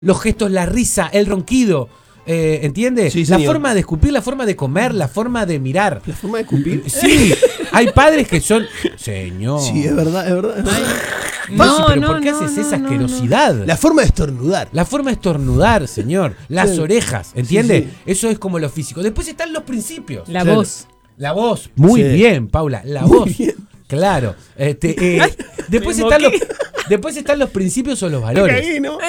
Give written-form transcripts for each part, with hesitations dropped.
los gestos, la risa, el ronquido. ¿Entiendes? Sí, la señor. forma de escupir, la forma de comer, la forma de mirar. ¿La forma de escupir? Sí, hay padres que son... Señor. Sí, es verdad, es verdad. Pasi, pero ¿por qué haces esa asquerosidad? La forma de estornudar. La forma de estornudar, señor. Las orejas, ¿entiende? Sí, sí. Eso es como lo físico. Después están los principios. La Claro. voz. La voz. Muy Sí. bien, Paula. La Muy voz. bien. Claro. Después me están los... moqué. Después están los principios o los valores. Caí, ¿no?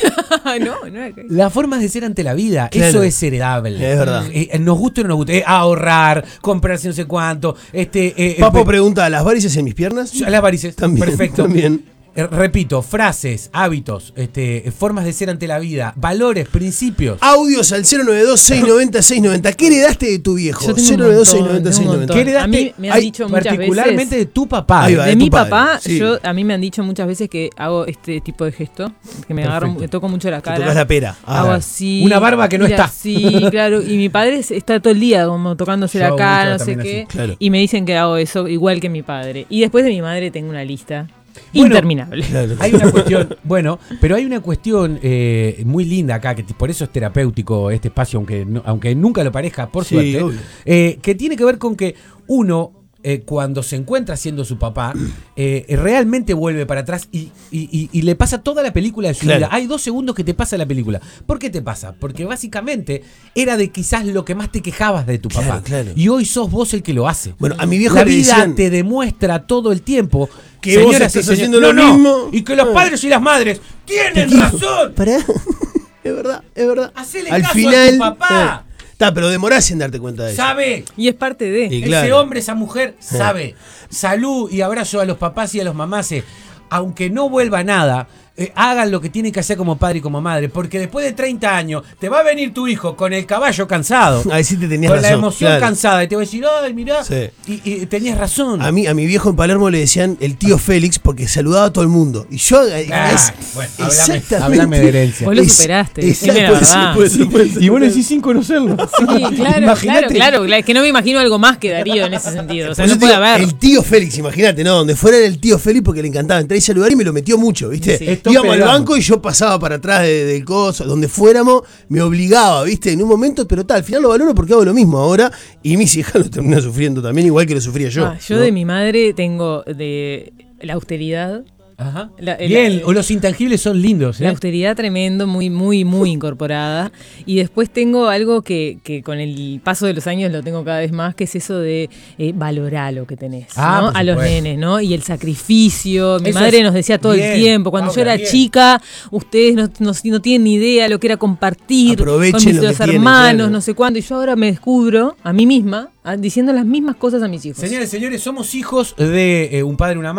no es que... Las formas de ser ante la vida, Claro. eso es heredable. Es verdad. Nos guste o no nos guste. Ahorrar, comprarse no sé cuánto. Papo pregunta, ¿las varices en mis piernas? Las varices. También, Perfecto. también. Repito, frases, hábitos, formas de ser ante la vida, valores, principios. Audios al 092-690-690. ¿Qué heredaste de tu viejo? Yo tengo un 092-690-690. ¿Qué heredaste? A mí me han dicho muchas particularmente veces... de tu papá. Ahí va. De de mi tu padre, papá, sí. a mí me han dicho muchas veces que hago este tipo de gesto, que me agarro, Perfecto. me toco mucho la Te cara. tocas la pera. Hago así. Una barba que no está. Sí, claro. Y mi padre está todo el día como tocándose Yo la hago cara, mucho no sé también qué. así, claro. Y me dicen que hago eso igual que mi padre. Y después de mi madre tengo una lista Bueno, interminable. Claro. Hay una cuestión, bueno, pero hay una cuestión muy linda acá, que por eso es terapéutico este espacio, aunque nunca lo parezca, por Sí, suerte, obvio. que tiene que ver con que uno, cuando se encuentra siendo su papá, realmente vuelve para atrás y le pasa toda la película de su Claro. vida. Hay 2 segundos que te pasa la película. ¿Por qué te pasa? Porque básicamente era de quizás lo que más te quejabas de tu Claro, papá. claro. Y hoy sos vos el que lo hace. Bueno, a mi viejo la le vida decían te demuestra todo el tiempo que vos señoras y estás señores, haciendo lo no, mismo. y que los padres y las madres tienen razón. Pará. Es verdad, es verdad. Hacele Al caso final, a tu papá. Está, pero demorás en darte cuenta de eso. Sabe. Y es parte de... Y Ese claro. hombre, esa mujer, sabe. Salud y abrazo a los papás y a los mamases. Aunque no vuelva nada, hagan lo que tienen que hacer como padre y como madre. Porque después de 30 años, te va a venir tu hijo con el caballo cansado. Ahí sí te tenías Con razón. la emoción claro. cansada. Y te va a decir, ay, mirá. Sí. Y tenías razón. A mi viejo en Palermo le decían el tío Félix porque saludaba a todo el mundo. Y yo. Bueno, exactamente. hablame de herencia. Vos lo superaste, decime la puede ser, verdad. puede ser, puede ser. Y vos lo decís sin conocerlo. Sí, claro, Imagínate. claro. Es que no me imagino algo más que Darío en ese sentido. O sea, Por eso no te puede digo, haber. el tío Félix, imagínate, ¿no? Donde fuera era el tío Félix porque le encantaba entrar y saludar y me lo metió mucho, ¿viste? Sí. Esto Íbamos al pegamos. banco y yo pasaba para atrás del coso, donde fuéramos, me obligaba, ¿viste? En un momento, pero tal, al final lo valoro porque hago lo mismo ahora y mis hijas lo terminan sufriendo también, igual que lo sufría yo. Yo ¿no? de mi madre tengo de la austeridad. Ajá. Bien, o los intangibles son lindos. La austeridad tremendo, muy, muy, muy incorporada. Y después tengo algo que con el paso de los años lo tengo cada vez más, que es eso de valorar lo que tenés, ¿no? Por A los supuesto. nenes, ¿no? Y el sacrificio. Mi Eso madre es nos decía todo bien, el tiempo, cuando yo Paula, era bien. chica, ustedes no tienen ni idea lo que era compartir Aprovechen con mis lo que dos tienen, hermanos, claro. no sé cuándo. Y yo ahora me descubro a mí misma diciendo las mismas cosas a mis hijos. Señores, somos hijos de un padre, una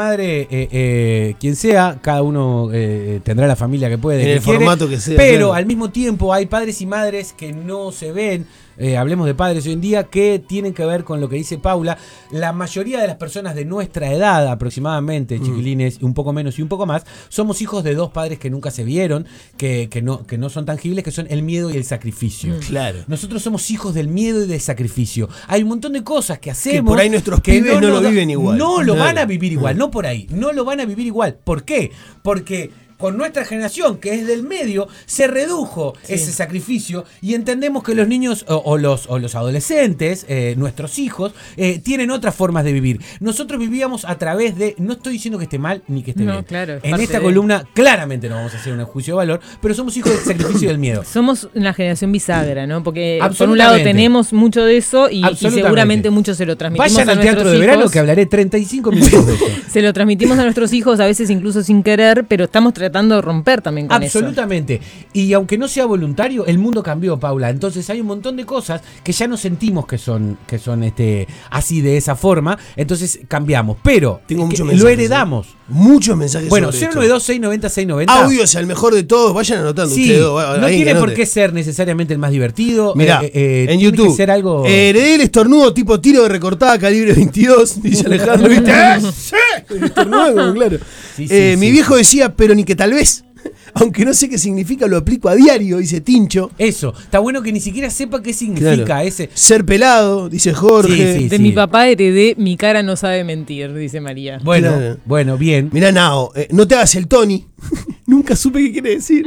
madre, quien sea, cada uno tendrá la familia que puede. En que el quiere, formato que sea, pero claro. al mismo tiempo hay padres y madres que no se ven. Hablemos de padres hoy en día que tienen que ver con lo que dice Paula. La mayoría de las personas de nuestra edad, aproximadamente, chiquilines, un poco menos y un poco más, somos hijos de 2 padres que nunca se vieron, que no son tangibles, que son el miedo y el sacrificio. Claro. Nosotros somos hijos del miedo y del sacrificio. Hay un montón de cosas que hacemos. Que por ahí nuestros que pibes no nos lo viven igual. No lo Claro. van a vivir igual, no por ahí. No lo van a vivir igual. ¿Por qué? Porque con nuestra generación, que es del medio, se redujo ese sacrificio y entendemos que los niños o los adolescentes, nuestros hijos, tienen otras formas de vivir. Nosotros vivíamos a través de, no estoy diciendo que esté mal ni que esté No, bien. claro, es En parte esta de- columna claramente no vamos a hacer un juicio de valor, pero somos hijos del sacrificio y del miedo. Somos una generación bisagra, ¿no? Porque por un Absolutamente. lado tenemos mucho de eso y Absolutamente. seguramente mucho se lo transmitimos Vayan a al teatro nuestros de verano hijos. que hablaré 35 minutos de eso. Se lo transmitimos a nuestros hijos, a veces incluso sin querer, pero estamos tratando de romper también con eso. Absolutamente. Y aunque no sea voluntario, el mundo cambió, Paula. Entonces hay un montón de cosas que ya no sentimos que son así de esa forma. Entonces cambiamos. Pero Tengo muchos lo mensajes, heredamos. Muchos mensajes. Bueno, sobre esto. 092-690-690. Audios al mejor de todos, vayan anotando Sí, ustedes. no alguien tiene que por anote. qué ser necesariamente el más divertido. Mirá, en tiene YouTube. que ser algo... Heredé el estornudo tipo tiro de recortada calibre 22, dice Alejandro. ¿Viste? ¡Sí! El estornudo, como claro. Sí, sí, Mi sí. viejo decía, pero ni que tal vez. Aunque no sé qué significa, lo aplico a diario, dice Tincho. Eso. Está bueno que ni siquiera sepa qué significa Claro. ese... Ser pelado, dice Jorge. Sí, sí. De mi papá heredé mi cara no sabe mentir, dice María. Bueno, Claro. bueno, bien. Mirá, Nao, no te hagas el Tony. Nunca supe qué quiere decir.